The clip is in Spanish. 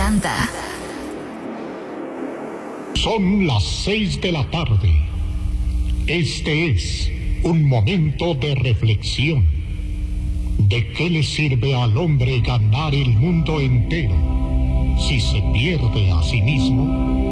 Santa. Son las 6 de la tarde. Este es un momento de reflexión. ¿De qué le sirve al hombre ganar el mundo entero si se pierde a sí mismo?